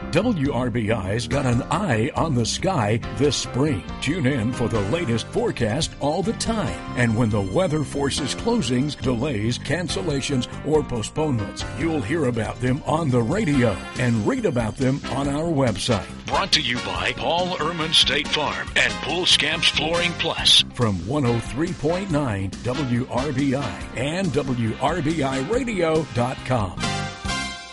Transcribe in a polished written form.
WRBI's got an eye on the sky this spring. Tune in for the latest forecast all the time. And when the weather forces closings, delays, cancellations, or postponements, you'll hear about them on the radio and read about them on our website. Brought to you by Paul Ehrman State Farm and Pool Scamps Flooring Plus from 103.9 WRBI and WRBIRadio.com.